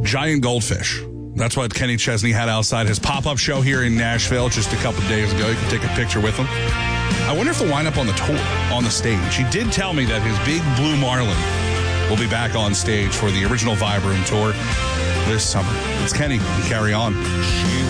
giant goldfish. That's what Kenny Chesney had outside his pop-up show here in Nashville just a couple of days ago. You can take a picture with him. I wonder if they'll wind up on the tour, on the stage. He did tell me that his big blue marlin will be back on stage for the original Vibe Room tour this summer. It's Kenny. Carry on.